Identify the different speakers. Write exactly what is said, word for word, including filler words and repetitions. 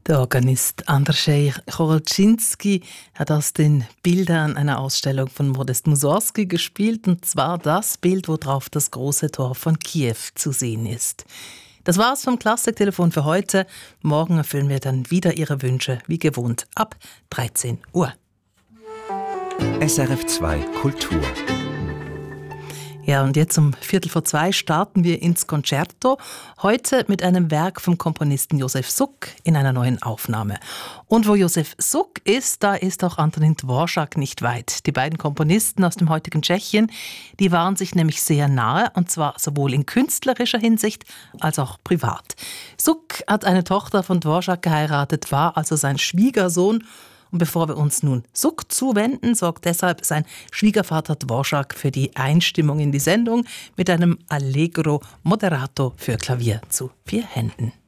Speaker 1: Der Organist Andrzej Choralczynski hat aus den Bildern einer Ausstellung von Modest Mussorgsky gespielt, und zwar das Bild, wo drauf das große Tor von Kiew zu sehen ist. Das war's vom Klassiktelefon für heute. Morgen erfüllen wir dann wieder Ihre Wünsche, wie gewohnt, ab dreizehn Uhr.
Speaker 2: S R F zwei Kultur.
Speaker 1: Ja, und jetzt um Viertel vor zwei starten wir ins Concerto. Heute mit einem Werk vom Komponisten Josef Suk in einer neuen Aufnahme. Und wo Josef Suk ist, da ist auch Antonín Dvořák nicht weit. Die beiden Komponisten aus dem heutigen Tschechien, die waren sich nämlich sehr nahe, und zwar sowohl in künstlerischer Hinsicht als auch privat. Suk hat eine Tochter von Dvořák geheiratet, war also sein Schwiegersohn. Und bevor wir uns nun Suk zuwenden, sorgt deshalb sein Schwiegervater Dvořák für die Einstimmung in die Sendung mit einem Allegro Moderato für Klavier zu vier Händen.